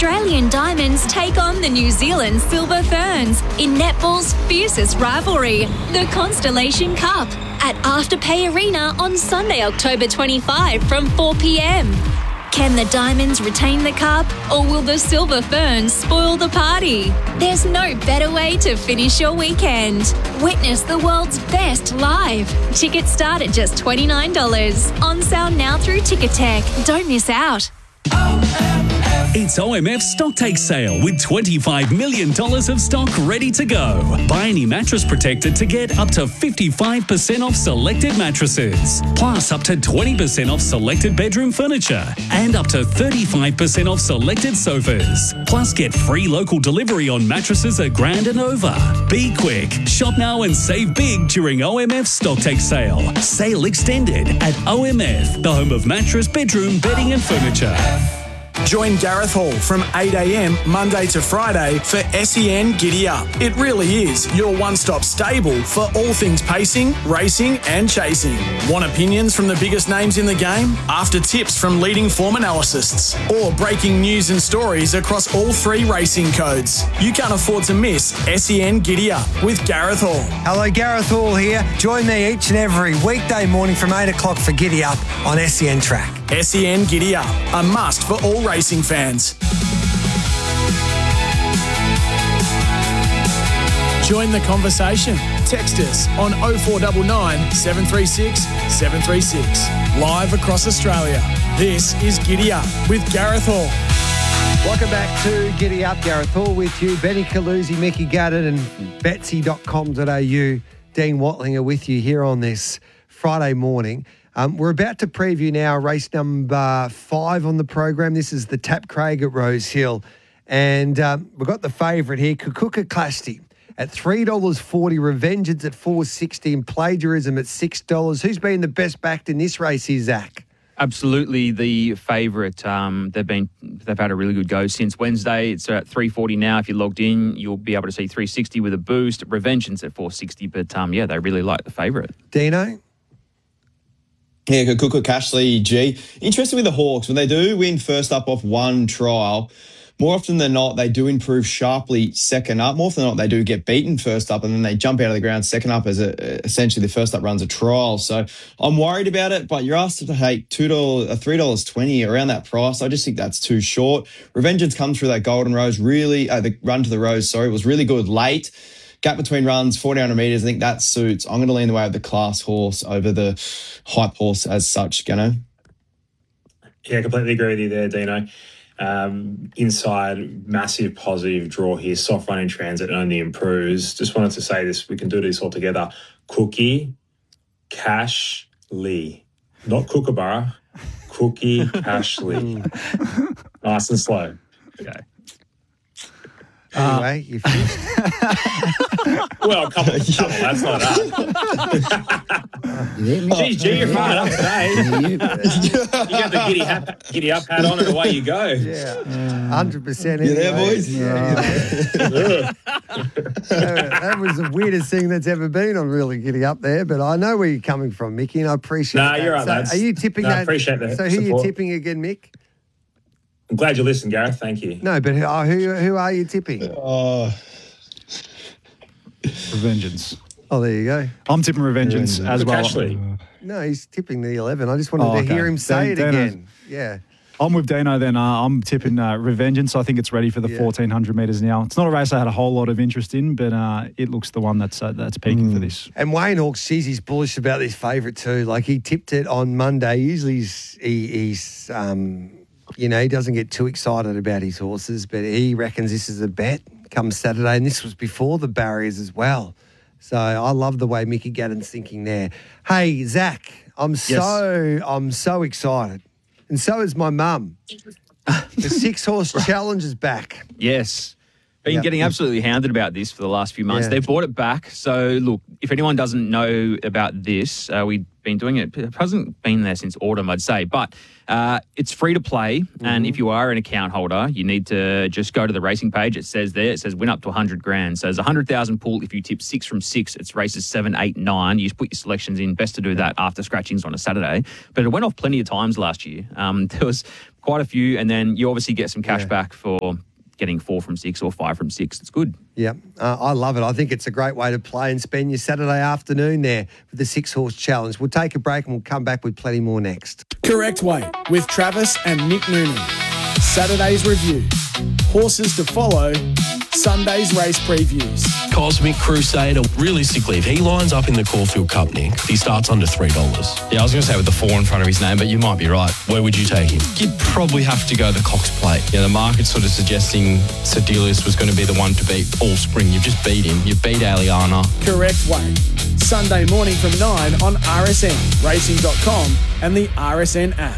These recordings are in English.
Australian Diamonds take on the New Zealand Silver Ferns in netball's fiercest rivalry, the Constellation Cup, at Afterpay Arena on Sunday, October 25 from 4 p.m. Can the Diamonds retain the cup, or will the Silver Ferns spoil the party? There's no better way to finish your weekend. Witness the world's best live. Tickets start at just $29. On sale now through Ticketek. Don't miss out. It's OMF's Stocktake Sale with $25 million of stock ready to go. Buy any mattress protector to get up to 55% off selected mattresses, plus up to 20% off selected bedroom furniture and up to 35% off selected sofas. Plus get free local delivery on mattresses $1,000 and over. Be quick. Shop now and save big during OMF's Stocktake Sale. Sale extended at OMF, the home of mattress, bedroom, bedding and furniture. Join Gareth Hall from 8 a.m. Monday to Friday for SEN Giddy Up. It really is your one-stop stable for all things pacing, racing and chasing. Want opinions from the biggest names in the game? After tips from leading form analysts? Or breaking news and stories across all three racing codes? You can't afford to miss SEN Giddy Up with Gareth Hall. Hello, Gareth Hall here. Join me each and every weekday morning from 8 o'clock for Giddy Up on SEN Track. SEN Giddy Up, a must for all racing fans. Join the conversation. Text us on 0499 736 736. Live across Australia. This is Giddy Up with Gareth Hall. Welcome back to Giddy Up. Gareth Hall with you. Benny Calusi, Mickey Gaddard and Betsy.com.au. Dean Watlinger with you here on this Friday morning. We're about to preview now race number 5 on the program. This is the Tap Craig at Rose Hill. And we've got the favourite here, Kukuka Clasti at $3.40, Revengeance at $4.60 and Plagiarism at $6. Who's been the best backed in this race here, Zach? Absolutely the favourite. They've had a really good go since Wednesday. It's at $3.40 now. If you logged in, you'll be able to see $3.60 with a boost. Revengeance at $4.60, but they really like the favourite. Dino? Yeah, Kukuka Cashley, G. Interested with the Hawks. When they do win first up off one trial, more often than not, they do improve sharply second up. More often than not, they do get beaten first up and then they jump out of the ground second up as essentially the first up runs a trial. So I'm worried about it, but you're asked to take $3.20 around that price. I just think that's too short. Revengeance comes through that Golden Rose, the run to the Rose, was really good late. Gap between runs, 1,400 metres. I think that suits. I'm going to lean the way of the class horse over the hype horse as such, Gano. Yeah, completely agree with you there, Dino. Inside, massive positive draw here. Soft running transit only improves. Just wanted to say this. We can do this all together. Cookie, Cash, Lee. Not Kookaburra. Cookie, Cash, Lee. Nice and slow. Okay. Anyway, you finished. Well, a couple. That's not that. Geez, G, you're fired up today. You got the giddy up hat on and away you go. Yeah, 100%. You there, boys? Yeah. That was the weirdest thing that's ever been on Really Giddy Up there, but I know where you're coming from, Mickey, and I appreciate that. No, you're right, lads. Are you tipping that? I appreciate that. So who are you tipping again, Mick? I'm glad you listened, Gareth. Thank you. No, but who are you tipping? Revengeance. Oh, there you go. I'm tipping Revengeance as well. Cashley. No, he's tipping the 11. I just wanted to hear him say it again. Yeah. I'm with Dino then. I'm tipping Revengeance. I think it's ready for the 1,400 metres now. It's not a race I had a whole lot of interest in, but it looks the one that's peaking for this. And Wayne Hawkes, he's bullish about this favourite too. Like he tipped it on Monday. Usually he's he doesn't get too excited about his horses, but he reckons this is a bet come Saturday, and this was before the barriers as well. So I love the way Mickey Gaddon's thinking there. Hey, Zach, I'm so excited. And so is my mum. The 6-horse challenge is back. Yes. Been getting absolutely hounded about this for the last few months. They've brought it back. So, look, if anyone doesn't know about this, we been doing it. It hasn't been there since autumn, I'd say. But it's free to play. And if you are an account holder, you need to just go to the racing page. It says win up to 100 grand. So there's a 100,000 pool. If you tip 6 from 6, it's races 7, 8, 9. You just put your selections in. Best to do that after scratchings on a Saturday. But it went off plenty of times last year. There was quite a few. And then you obviously get some cash back for getting 4 from 6 or 5 from 6. It's good. Yeah, I love it. I think it's a great way to play and spend your Saturday afternoon there with the 6-horse challenge. We'll take a break and we'll come back with plenty more next. Correct Way with Travis and Nick Noonan. Saturday's review. Horses to follow. Sunday's race previews. Cosmic Crusader, realistically, if he lines up in the Caulfield Cup, Nick, he starts under $3. Yeah, I was going to say with the 4 in front of his name, but you might be right. Where would you take him? You'd probably have to go the Cox Plate. Yeah, the market's sort of suggesting Sedelius was going to be the one to beat all spring. You've just beat him. You beat Aliana. Correct Way. Sunday morning from 9 on RSN, racing.com and the RSN app.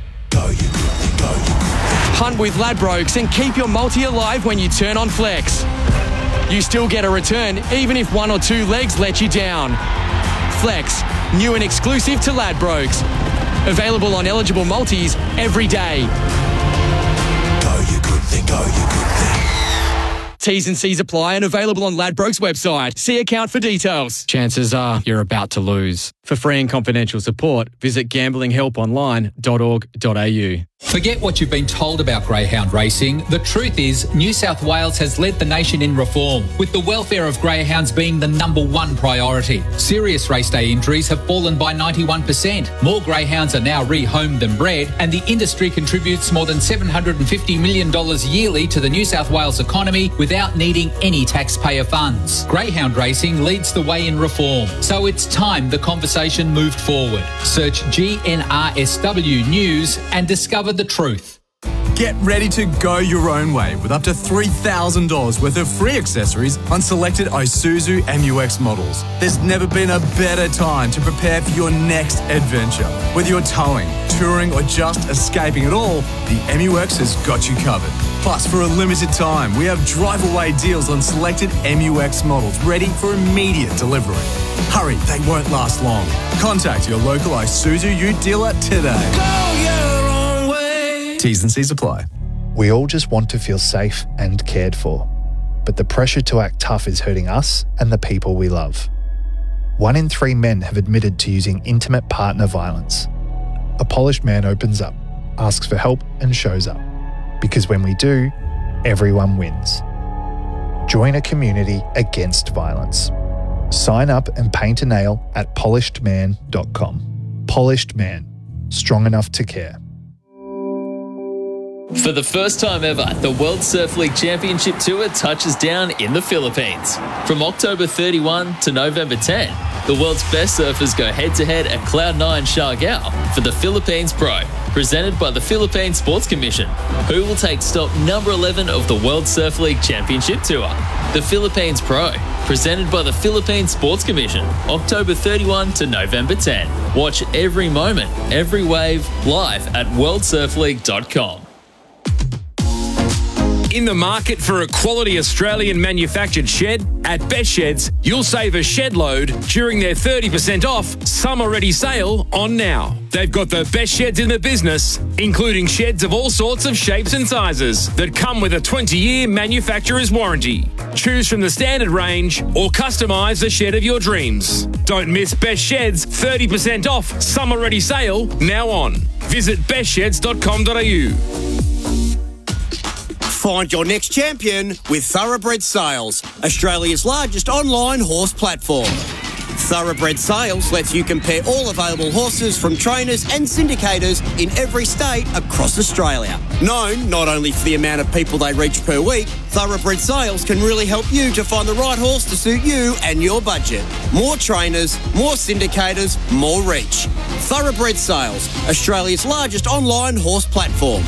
Hunt with Ladbrokes and keep your multi alive when you turn on Flex. You still get a return even if 1 or 2 legs let you down. Flex, new and exclusive to Ladbrokes. Available on eligible multis every day. Go you good thing, go you good thing. T's and C's apply and available on Ladbrokes website. See account for details. Chances are you're about to lose. For free and confidential support, visit gamblinghelponline.org.au. Forget what you've been told about greyhound racing. The truth is, New South Wales has led the nation in reform, with the welfare of greyhounds being the #1 priority. Serious race day injuries have fallen by 91%. More greyhounds are now rehomed than bred, and the industry contributes more than $750 million yearly to the New South Wales economy without needing any taxpayer funds. Greyhound racing leads the way in reform, so it's time the conversation moved forward. Search GNRSW News and discover the truth. Get ready to go your own way with up to $3,000 worth of free accessories on selected Isuzu MU-X models. There's never been a better time to prepare for your next adventure. Whether you're towing, touring or just escaping it all, the MU-X has got you covered. Plus, for a limited time, we have drive-away deals on selected MU-X models ready for immediate delivery. Hurry, they won't last long. Contact your local Isuzu Ute dealer today. T's and C's apply. We all just want to feel safe and cared for. But the pressure to act tough is hurting us and the people we love. 1 in 3 men have admitted to using intimate partner violence. A polished man opens up, asks for help and shows up. Because when we do, everyone wins. Join a community against violence. Sign up and paint a nail at polishedman.com. Polished Man. Strong enough to care. For the first time ever, the World Surf League Championship Tour touches down in the Philippines. From October 31 to November 10, the world's best surfers go head-to-head at Cloud9 Siargao for the Philippines Pro, presented by the Philippine Sports Commission, who will take stop number 11 of the World Surf League Championship Tour. The Philippines Pro, presented by the Philippine Sports Commission, October 31 to November 10. Watch every moment, every wave, live at worldsurfleague.com. In the market for a quality Australian manufactured shed? At Best Sheds, you'll save a shed load during their 30% off summer ready sale on now. They've got the best sheds in the business, including sheds of all sorts of shapes and sizes that come with a 20-year manufacturer's warranty. Choose from the standard range or customise the shed of your dreams. Don't miss Best Sheds 30% off summer ready sale now on. Visit bestsheds.com.au. Find your next champion with Thoroughbred Sales, Australia's largest online horse platform. Thoroughbred Sales lets you compare all available horses from trainers and syndicators in every state across Australia. Known not only for the amount of people they reach per week, Thoroughbred Sales can really help you to find the right horse to suit you and your budget. More trainers, more syndicators, more reach. Thoroughbred Sales, Australia's largest online horse platform.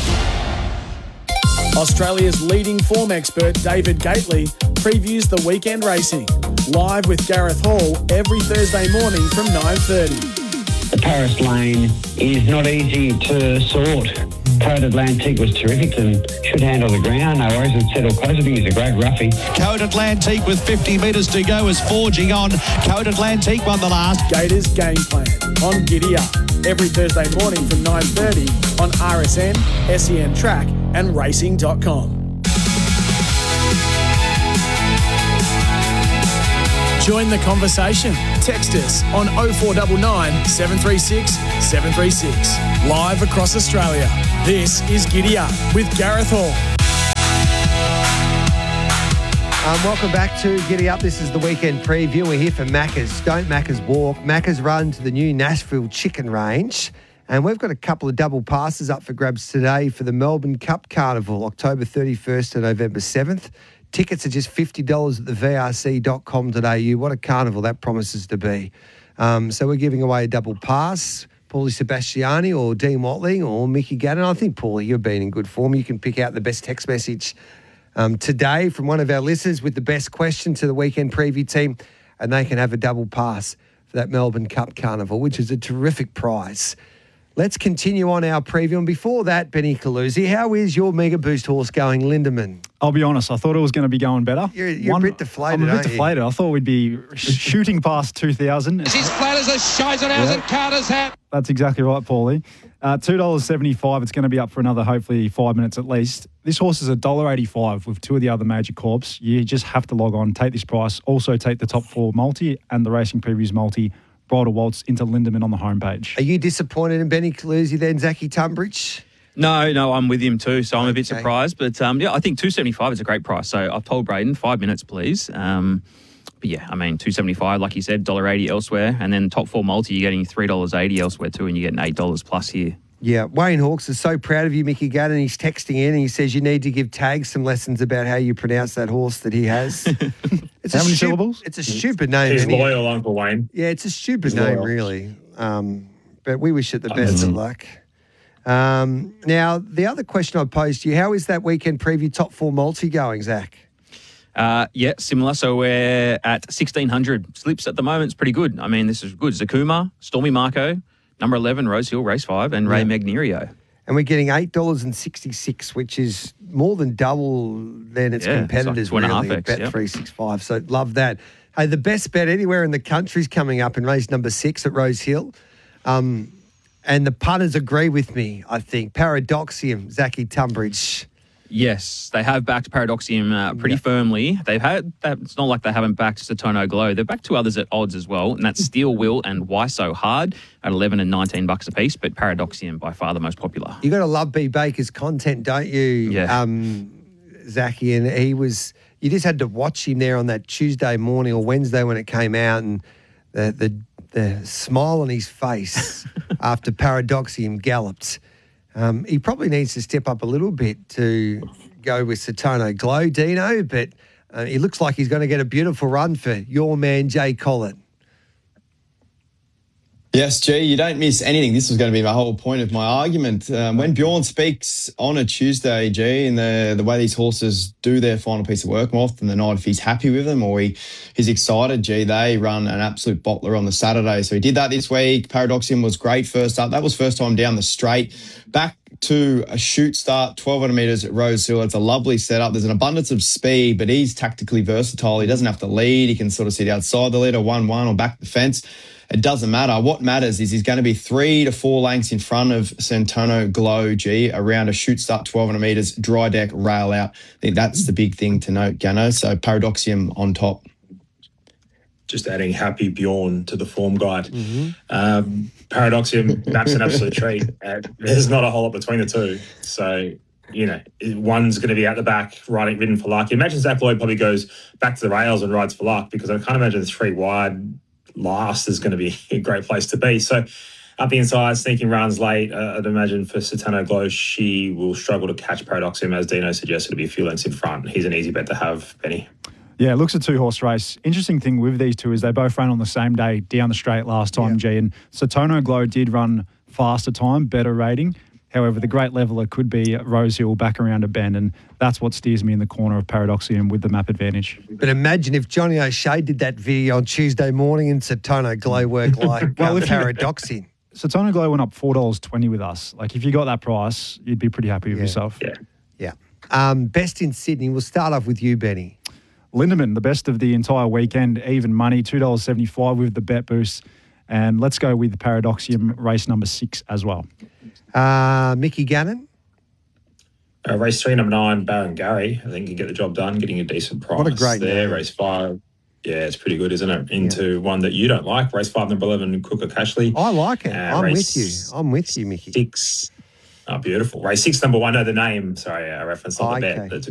Australia's leading form expert David Gately previews the weekend racing. Live with Gareth Hall every Thursday morning from 9:30. The Paris lane is not easy to sort. Code Atlantique was terrific and should handle the ground. No worries, and settle close. I think he's a great roughie. Code Atlantique with 50 metres to go is forging on. Code Atlantique won the last. Gators Game Plan on Giddy Up. Every Thursday morning from 9:30 on RSN, SEN Track and Racing.com. Join the conversation. Text us on 0499 736 736. Live across Australia. This is Giddy Up with Gareth Hall. Welcome back to Giddy Up. This is the weekend preview. We're here for Macca's. Don't Macca's walk. Macca's run to the new Nashville Chicken Range. And we've got a couple of double passes up for grabs today for the Melbourne Cup Carnival, October 31st to November 7th. Tickets are just $50 at the vrc.com.au. What a carnival that promises to be. So we're giving away a double pass. Paulie Sebastiani or Dean Watling or Mickey Gannon. I think, Paulie, you've been in good form. You can pick out the best text message today from one of our listeners with the best question to the weekend preview team, and they can have a double pass for that Melbourne Cup Carnival, which is a terrific prize. Let's continue on our preview. And before that, Benny Calusi, how is your Mega Boost horse going, Lindemann? I'll be honest, I thought it was going to be going better. You're a bit deflated, I'm a bit aren't you? deflated. I thought we'd be shooting past 2,000. She's flat as a Scheisenhausen Carter's hat. That's exactly right, Paulie. $2.75. It's going to be up for another, hopefully, 5 minutes at least. This horse is $1.85 with two of the other major corps. You just have to log on, take this price. Also take the top four multi and the Racing Previews multi. Bridal Waltz into Lindemann on the homepage. Are you disappointed in Benny Calusi then, Zachy Tunbridge? No, I'm with him too, so I'm a bit surprised. But I think $2.75 is a great price. So I've told Braden 5 minutes, please. But yeah, I mean, $2.75, like you said, $1.80 elsewhere. And then top four multi, you're getting $3.80 elsewhere too, and you're getting $8 plus here. Yeah, Wayne Hawkes is so proud of you, Mickey Gannon. He's texting in and he says you need to give Tags some lessons about how you pronounce that horse that he has. It's how many syllables? It's a stupid name. He's loyal, Uncle Wayne. Yeah, it's a stupid name, really. But we wish it the best of luck. Now, the other question I posed to you, how is that weekend preview top four multi going, Zach? Yeah, similar. So we're at 1,600 slips at the moment. It's pretty good. I mean, this is good. Zakuma, Stormy Marco, number 11, Rose Hill, race 5, and Ray Magnerio. And we're getting $8.66, which is more than double than its competitors, like really, 2.5x, at Bet365. So love that. Hey, the best bet anywhere in the country is coming up in race number 6 at Rose Hill. And the punters agree with me, I think. Paradoxium, Zachy Tunbridge. Yes, they have backed Paradoxium pretty firmly. They've had that. It's not like they haven't backed Satono Glow. They've backed two others at odds as well, and that's Steel Will and Why So Hard at $11 and $19 a piece. But Paradoxium by far the most popular. You got to love B Baker's content, don't you? Yeah. Zachy, and you just had to watch him there on that Tuesday morning or Wednesday when it came out, and the smile on his face after Paradoxium galloped. He probably needs to step up a little bit to go with Satono Glow, Dino, but he looks like he's going to get a beautiful run for your man, Jay Collett. Yes, G, you don't miss anything. This was going to be my whole point of my argument. When Bjorn speaks on a Tuesday, G, and the way these horses do their final piece of work, more often than not, if he's happy with them or he's excited, G, they run an absolute bottler on the Saturday. So he did that this week. Paradoxium was great first up. That was first time down the straight. Back to a shoot start, 1,200 metres at Rose Hill. It's a lovely setup. There's an abundance of speed, but he's tactically versatile. He doesn't have to lead. He can sort of sit outside the leader, 1-1 or back the fence. It doesn't matter. What matters is he's going to be 3 to 4 lengths in front of Satono Glow, G, around a shoot start, 1,200 metres, dry deck, rail out. I think that's the big thing to note, Gano. So Paradoxium on top. Just adding Happy Bjorn to the form guide. Paradoxium, that's an absolute treat. There's not a whole lot between the two. So, one's going to be out the back, ridden for luck. Imagine Zach Lloyd probably goes back to the rails and rides for luck, because I can't imagine the 3 wide last is going to be a great place to be. So up the inside, sneaking runs late. I'd imagine for Satono Glow, she will struggle to catch Paradoxium, as Dino suggested, to be a few lengths in front. He's an easy bet to have, Benny. Yeah, it looks a 2-horse race. Interesting thing with these two is they both ran on the same day down the straight last time, G. And Satono Glow did run faster time, better rating. However, the great leveler could be Rose Hill back around a bend, and that's what steers me in the corner of Paradoxium with the map advantage. But imagine if Johnny O'Shea did that video on Tuesday morning and Satono Glow worked like Paradoxium. Satona Glow went up $4.20 with us. Like, if you got that price, you'd be pretty happy with yourself. Yeah. Best in Sydney. We'll start off with you, Benny. Lindemann, the best of the entire weekend, even money, $2.75 with the bet boost. And let's go with Paradoxium race number 6 as well. Mickey Gannon. Race 3, number 9, Baron Gary. I think you get the job done, getting a decent price. What a great there. name. Race 5. Yeah, it's pretty good, isn't it? Into one that you don't like. Race 5, number 11, Cooker Cashley. I like it. I'm with you, Mickey. 6. Oh, beautiful. Race 6, number 1. No, the name. Sorry, I referenced on the bet. That's